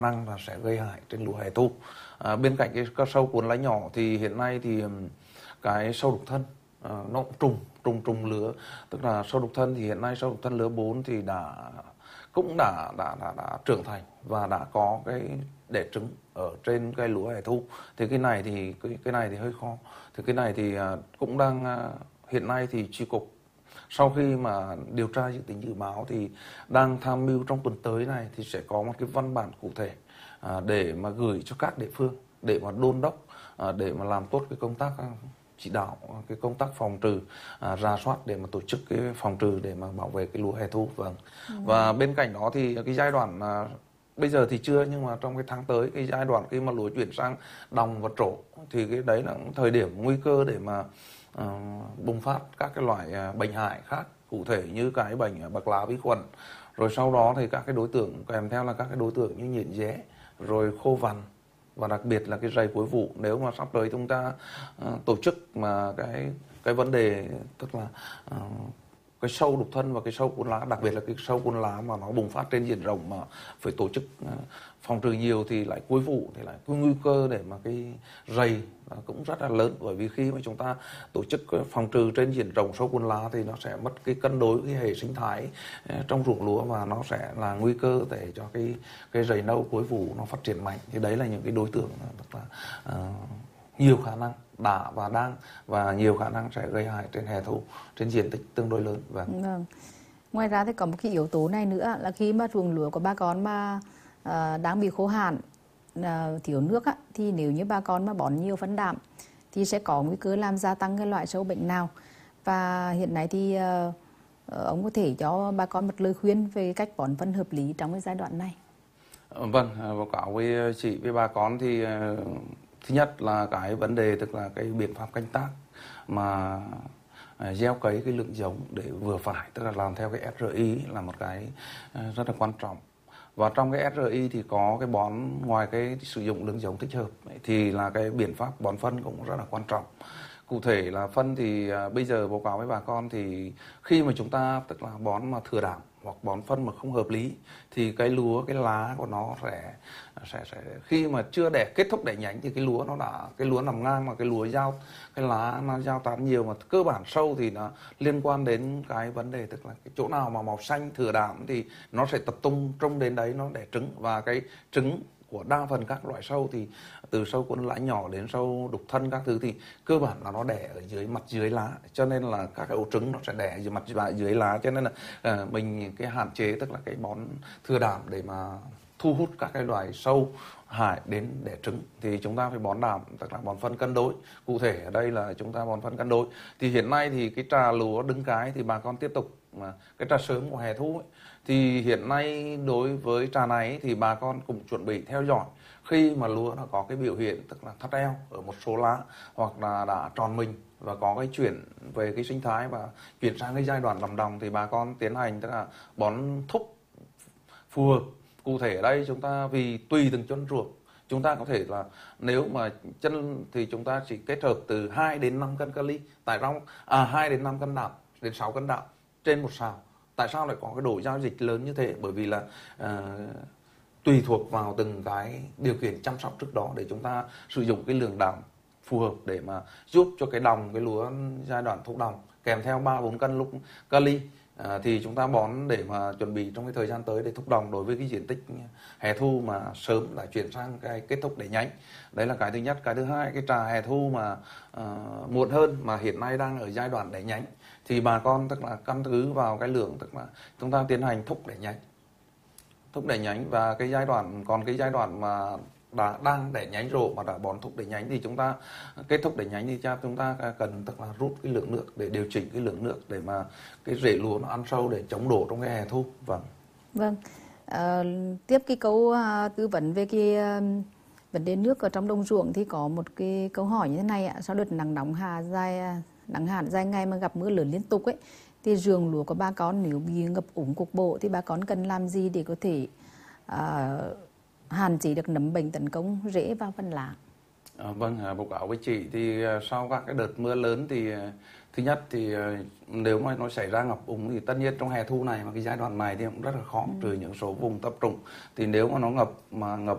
năng là sẽ gây hại trên lúa hè thu. Bên cạnh cái sâu cuốn lá nhỏ thì hiện nay thì cái sâu đục thân nó cũng trùng lứa, tức là sâu đục thân thì hiện nay sâu đục thân lứa 4 thì cũng đã trưởng thành và đã có cái đẻ trứng ở trên cây lúa hè thu. Thì cái này thì hơi khó. Thì cái này thì cũng đang hiện nay thì chi cục sau khi mà điều tra dự tính dự báo thì đang tham mưu trong tuần tới này thì sẽ có một cái văn bản cụ thể để mà gửi cho các địa phương để mà đôn đốc, để mà làm tốt cái công tác chỉ đạo cái công tác phòng trừ, rà soát để mà tổ chức cái phòng trừ để mà bảo vệ cái lúa hè thu. Vâng. Và bên cạnh đó thì cái giai đoạn bây giờ thì chưa, nhưng mà trong cái tháng tới, cái giai đoạn khi mà lúa chuyển sang đồng và trổ thì cái đấy là thời điểm nguy cơ để mà bùng phát các cái loại bệnh hại khác, cụ thể như cái bệnh bạc lá vi khuẩn. Rồi sau đó thì các cái đối tượng kèm theo là các cái đối tượng như nhện dế, rồi khô vằn, và đặc biệt là cái rầy cuối vụ. Nếu mà sắp tới chúng ta tổ chức mà cái vấn đề tức là cái sâu đục thân và cái sâu cuốn lá, đặc biệt là cái sâu cuốn lá mà nó bùng phát trên diện rộng mà phải tổ chức phòng trừ nhiều thì lại cuối vụ thì lại có nguy cơ để mà cái rầy cũng rất là lớn. Bởi vì khi mà chúng ta tổ chức phòng trừ trên diện rộng sâu cuốn lá thì nó sẽ mất cái cân đối cái hệ sinh thái trong ruộng lúa, và nó sẽ là nguy cơ để cho cái rầy nâu cuối vụ nó phát triển mạnh. Thì đấy là những cái đối tượng tức là nhiều khả năng đã và đang và nhiều khả năng sẽ gây hại trên hè thu trên diện tích tương đối lớn. Vâng. Ngoài ra thì có một cái yếu tố này nữa là khi mà ruộng lúa của bà con mà đang bị khô hạn, thiếu nước á, thì nếu như bà con mà bón nhiều phân đạm thì sẽ có nguy cơ làm gia tăng cái loại sâu bệnh nào. Và hiện nay thì ông có thể cho bà con một lời khuyên về cách bón phân hợp lý trong cái giai đoạn này. Vâng, báo cáo với chị với bà con thì thứ nhất là cái vấn đề tức là cái biện pháp canh tác mà gieo cấy cái lượng giống để vừa phải, tức là làm theo cái SRI là một cái rất là quan trọng. Và trong cái SRI thì có cái bón, ngoài cái sử dụng lượng giống thích hợp thì là cái biện pháp bón phân cũng rất là quan trọng. Cụ thể là phân thì bây giờ báo cáo với bà con thì khi mà chúng ta tức là bón mà thừa đạm hoặc bón phân mà không hợp lý thì cái lúa, cái lá của nó sẽ khi mà chưa kết thúc đẻ nhánh thì cái lúa nằm ngang, mà cái lúa cái lá nó giao tán nhiều, mà cơ bản sâu thì nó liên quan đến cái vấn đề tức là cái chỗ nào mà màu xanh thừa đạm thì nó sẽ tập trung trông đến đấy nó đẻ trứng. Và cái trứng của đa phần các loại sâu thì từ sâu cuốn lá nhỏ đến sâu đục thân các thứ thì cơ bản là nó đẻ ở mặt dưới lá, cho nên là các cái ổ trứng nó sẽ đẻ ở mặt dưới lá. Cho nên là mình cái hạn chế tức là cái bón thừa đạm để mà thu hút các cái loài sâu hại đến đẻ trứng thì chúng ta phải bón đạm, tức là bón phân cân đối. Cụ thể ở đây là chúng ta bón phân cân đối. Thì hiện nay thì cái trà lúa đứng cái thì bà con tiếp tục mà cái trà sớm của hè thu ấy, thì hiện nay đối với trà này thì bà con cũng chuẩn bị theo dõi khi mà lúa nó có cái biểu hiện tức là thắt eo ở một số lá, hoặc là đã tròn mình và có cái chuyển về cái sinh thái và chuyển sang cái giai đoạn làm đồng thì bà con tiến hành tức là bón thúc phù hợp. Cụ thể ở đây chúng ta vì tùy từng chân ruộng, chúng ta có thể là nếu mà chân thì chúng ta chỉ kết hợp từ 2 đến 5 cân kali tại rau, 2 đến 5 cân đạm đến 6 cân đạm trên một sào. Tại sao lại có cái độ giao dịch lớn như thế? Bởi vì là tùy thuộc vào từng cái điều kiện chăm sóc trước đó để chúng ta sử dụng cái lượng đạm phù hợp để mà giúp cho cái lúa giai đoạn thúc đồng kèm theo 3-4 cân lúc kali. Thì chúng ta bón để mà chuẩn bị trong cái thời gian tới để thúc đồng đối với cái diện tích hè thu mà sớm đã chuyển sang cái kết thúc đẻ nhánh. Đấy là cái thứ nhất. Cái thứ hai, cái trà hè thu mà muộn hơn mà hiện nay đang ở giai đoạn đẻ nhánh thì bà con tức là căn cứ vào cái lượng tức là chúng ta tiến hành thúc đẻ nhánh. Và cái giai đoạn mà đang đẻ nhánh rồi mà đã bón thúc đẻ nhánh thì chúng ta kết thúc đẻ nhánh thì chúng ta cần tức là rút cái lượng nước để điều chỉnh cái lượng nước để mà cái rễ lúa nó ăn sâu để chống đổ trong cái hè thu. Vâng. Tiếp cái câu tư vấn về cái vấn đề nước ở trong đồng ruộng thì có một cái câu hỏi như thế này ạ. Sau đợt nắng hạn dài ngày mà gặp mưa lớn liên tục ấy thì ruộng lúa của bà con nếu bị ngập úng cục bộ thì bà con cần làm gì để có thể hạn chế được nấm bệnh tấn công rễ vào phân lá? Vâng, báo cáo với chị thì sau các cái đợt mưa lớn thì thứ nhất thì nếu mà nó xảy ra ngập úng thì tất nhiên trong hè thu này mà cái giai đoạn này thì cũng rất là khó, trừ những số vùng tập trung. Thì nếu mà nó ngập